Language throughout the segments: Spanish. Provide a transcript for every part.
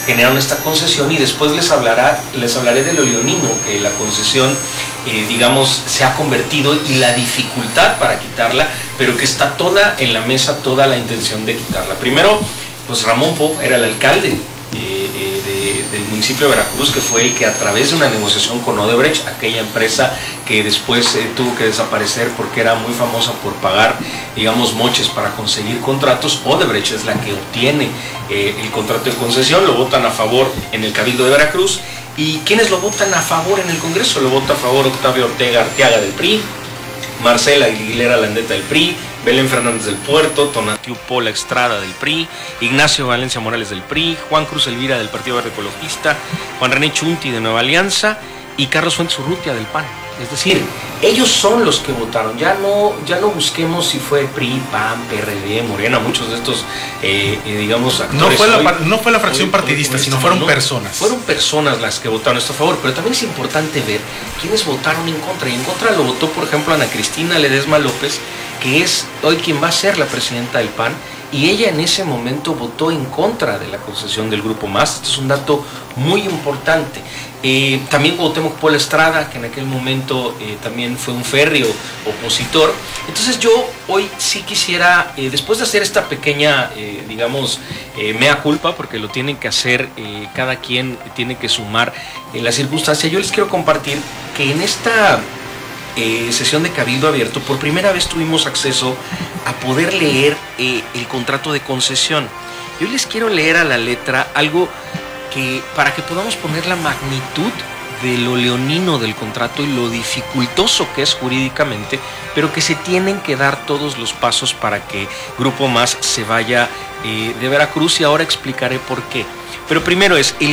generaron esta concesión, y después les hablaré de lo leonino, que la concesión, digamos, se ha convertido, y la dificultad para quitarla, pero que está toda en la mesa, toda la intención de quitarla. Primero, pues Ramón Popp era el alcalde del municipio de Veracruz, que fue el que, a través de una negociación con Odebrecht, aquella empresa que después tuvo que desaparecer porque era muy famosa por pagar, digamos, moches para conseguir contratos, Odebrecht es la que obtiene el contrato de concesión. Lo votan a favor en el Cabildo de Veracruz. ¿Y quiénes lo votan a favor en el Congreso? Lo vota a favor Octavio Ortega Arteaga del PRI, Marcela Aguilera Landeta del PRI, Belén Fernández del Puerto, Tonatiu Pola Estrada del PRI, Ignacio Valencia Morales del PRI, Juan Cruz Elvira del Partido Verde Ecologista, Juan René Chunti de Nueva Alianza y Carlos Fuentes Urrutia del PAN. Es decir, ellos son los que votaron. Ya no busquemos si fue PRI, PAN, PRD, Morena, muchos de estos, digamos, actores. No fue la fracción partidista, sino fueron personas. Fueron personas las que votaron esto a favor, pero también es importante ver quiénes votaron en contra. Y en contra lo votó, por ejemplo, Ana Cristina Ledesma López, que es hoy quien va a ser la presidenta del PAN, y ella en ese momento votó en contra de la concesión del Grupo Más. Este es un dato muy importante. También Cuauhtémoc Pola Estrada, que en aquel momento también fue un férreo opositor. Entonces yo hoy sí quisiera, después de hacer esta pequeña, digamos, mea culpa, porque lo tienen que hacer, cada quien tiene que sumar la circunstancia, yo les quiero compartir que en esta sesión de Cabildo Abierto, por primera vez tuvimos acceso a poder leer el contrato de concesión. Yo les quiero leer a la letra algo que, para que podamos poner la magnitud de lo leonino del contrato y lo dificultoso que es jurídicamente, pero que se tienen que dar todos los pasos para que Grupo Más se vaya de Veracruz, y ahora explicaré por qué. Pero primero es el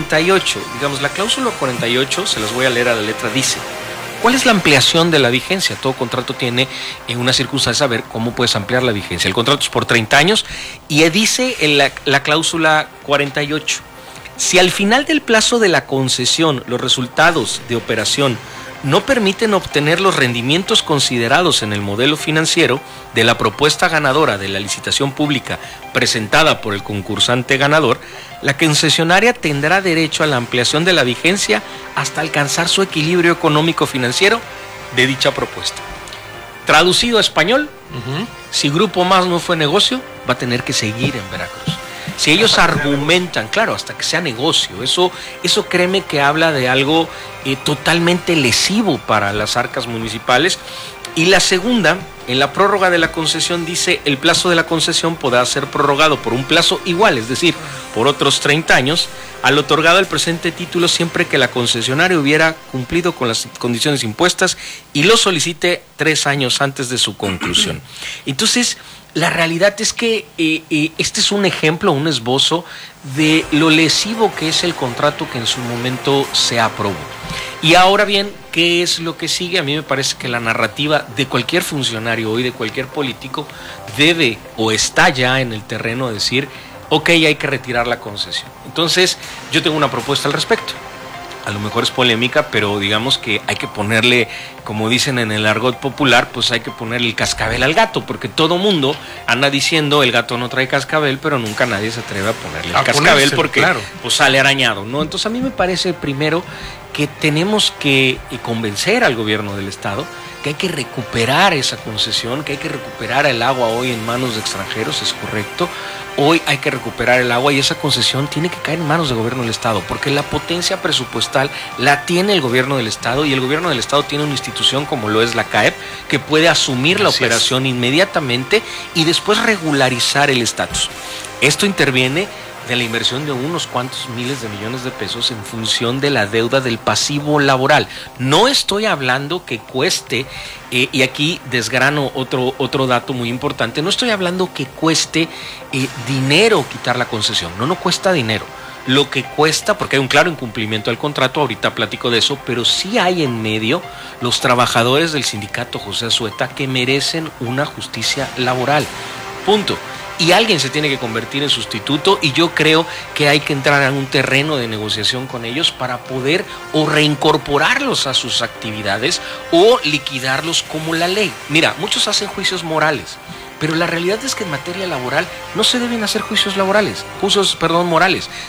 48, digamos, la cláusula 48, se las voy a leer a la letra, dice: ¿cuál es la ampliación de la vigencia? Todo contrato tiene una circunstancia, saber cómo puedes ampliar la vigencia. El contrato es por 30 años y dice en la cláusula 48, si al final del plazo de la concesión los resultados de operación no permiten obtener los rendimientos considerados en el modelo financiero de la propuesta ganadora de la licitación pública presentada por el concursante ganador, la concesionaria tendrá derecho a la ampliación de la vigencia hasta alcanzar su equilibrio económico-financiero de dicha propuesta. Traducido a español, si Grupo Más no fue negocio, va a tener que seguir en Veracruz. Si ellos argumentan, claro, hasta que sea negocio, eso créeme que habla de algo totalmente lesivo para las arcas municipales. Y la segunda, en la prórroga de la concesión dice: el plazo de la concesión podrá ser prorrogado por un plazo igual, es decir, por otros 30 años, al otorgado el presente título, siempre que la concesionaria hubiera cumplido con las condiciones impuestas y lo solicite 3 años antes de su conclusión. Entonces, la realidad es que este es un ejemplo, un esbozo de lo lesivo que es el contrato que en su momento se aprobó. Y ahora bien, ¿qué es lo que sigue? A mí me parece que la narrativa de cualquier funcionario hoy, de cualquier político, debe o está ya en el terreno de decir: ok, hay que retirar la concesión. Entonces, yo tengo una propuesta al respecto. A lo mejor es polémica, pero digamos que hay que ponerle, como dicen en el argot popular, pues hay que ponerle el cascabel al gato, porque todo mundo anda diciendo el gato no trae cascabel, pero nunca nadie se atreve a ponerle el cascabel porque claro, pues sale arañado, ¿no? Entonces a mí me parece primero que tenemos que convencer al gobierno del estado que hay que recuperar esa concesión, que hay que recuperar el agua hoy en manos de extranjeros, es correcto. Hoy hay que recuperar el agua y esa concesión tiene que caer en manos del gobierno del estado, porque la potencia presupuestal la tiene el gobierno del estado, y el gobierno del estado tiene una institución como lo es la CAEP, que puede asumir la operación inmediatamente y después regularizar el estatus. Esto interviene de la inversión de unos cuantos miles de millones de pesos en función de la deuda del pasivo laboral. No estoy hablando que cueste, y aquí desgrano otro dato muy importante, no estoy hablando que cueste dinero quitar la concesión, no cuesta dinero. Lo que cuesta, porque hay un claro incumplimiento del contrato, ahorita platico de eso, pero sí hay en medio los trabajadores del sindicato José Azueta que merecen una justicia laboral. Punto. Y alguien se tiene que convertir en sustituto, y yo creo que hay que entrar en un terreno de negociación con ellos para poder o reincorporarlos a sus actividades o liquidarlos como la ley. Mira, muchos hacen juicios morales, pero la realidad es que en materia laboral no se deben hacer morales.